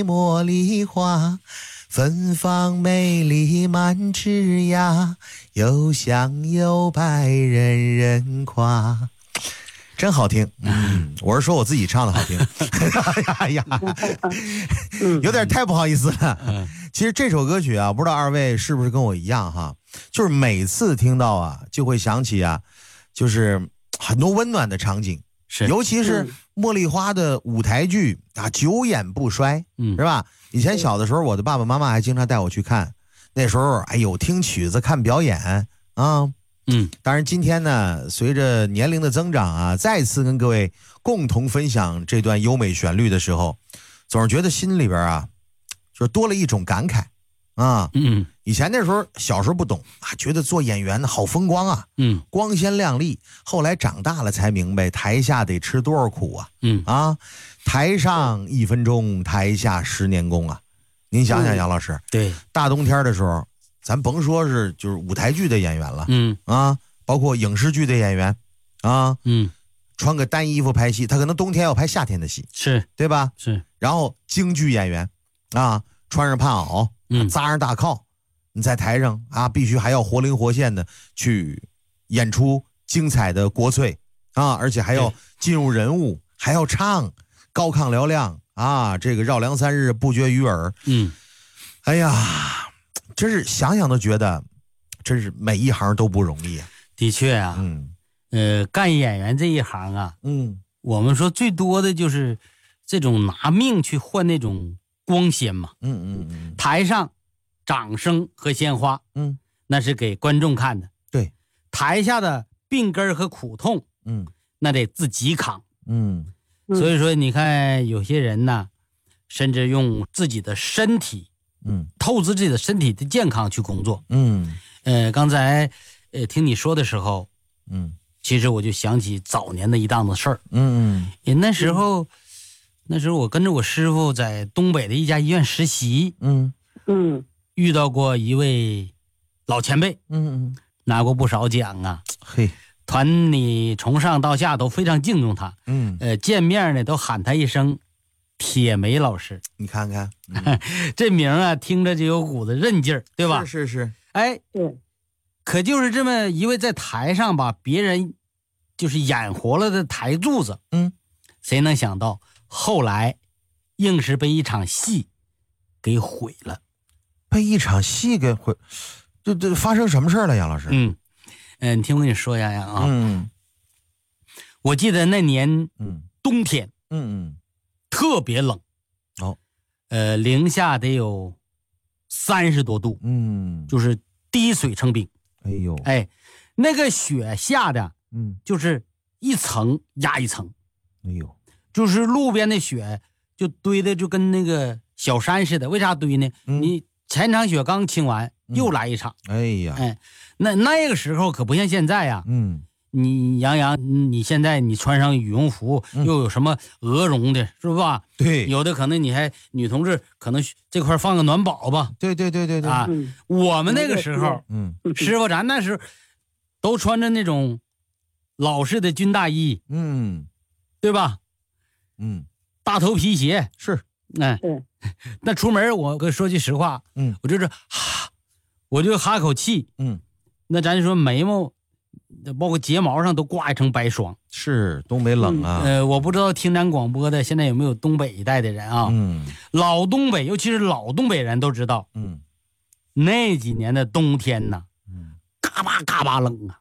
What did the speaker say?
茉莉花，芬芳美丽满枝桠，又香又白人人夸。真好听，我是说我自己唱的好听。哎呀，有点太不好意思了。其实这首歌曲啊，不知道二位是不是跟我一样哈，就是每次听到啊，就会想起啊，就是很多温暖的场景，尤其是茉莉花的舞台剧啊，久演不衰，是吧？以前小的时候，我的爸爸妈妈还经常带我去看，那时候哎呦，听曲子看表演啊。当然今天呢，随着年龄的增长啊，再次跟各位共同分享这段优美旋律的时候，总是觉得心里边啊，就是多了一种感慨啊。以前那时候小时候不懂啊，觉得做演员好风光啊，光鲜亮丽。后来长大了才明白，台下得吃多少苦啊。台上1分钟，台下10年功啊。您想想，杨老师， 对， 大冬天的时候，咱甭说是就是舞台剧的演员了，包括影视剧的演员啊，穿个单衣服拍戏，他可能冬天要拍夏天的戏， 是对吧？ 是。 然后京剧演员啊，穿上ผ้袄，扎上大靠，你在台上啊，必须还要活灵活现的去演出精彩的国粹啊，而且还要进入人物，还要唱高亢嘹亮啊，这个绕梁3日不绝于耳。哎呀，真是想想都觉得，真是每一行都不容易啊。 的确啊，干演员这一行啊，我们说最多的就是这种拿命去换那种光鲜嘛。台上掌声和鲜花，那是给观众看的。对，台下的病根和苦痛，那得自己扛。所以说，你看有些人呢，甚至用自己的身体，透支自己的身体的健康去工作。刚才听你说的时候，其实我就想起早年的一档子事儿。那时候我跟着我师傅在东北的一家医院实习，遇到过一位老前辈，拿过不少奖啊。团里从上到下都非常敬重他，见面呢都喊他一声铁梅老师。你看看，这名啊听着就有股子韧劲儿，对吧？是。哎，可就是这么一位在台上把别人就是演活了的台柱子，谁能想到后来硬是被一场戏给毁了。被一场戏给毁？这发生什么事了，杨老师？你听我跟你说，洋洋啊，我记得那年冬天，特别冷，零下得有30多度，就是滴水成冰。那个雪下的，就是一层压一层，就是路边的雪就堆的就跟那个小山似的。为啥堆呢？你前场雪刚清完，又来一场。那个时候可不像现在呀。你杨洋，你现在你穿上羽绒服，又有什么鹅绒的，是吧？对，有的可能你还女同志可能这块放个暖宝吧。对啊，我们那个时候，师傅咱那时候都穿着那种老式的军大衣，对吧？大头皮鞋是，那出门我说句实话，我就哈口气，那咱就说眉毛，包括睫毛上都挂一层白霜。是东北冷啊。我不知道听咱广播的现在有没有东北一带的人啊？老东北，尤其是老东北人都知道，那几年的冬天呢，嘎巴嘎巴冷啊。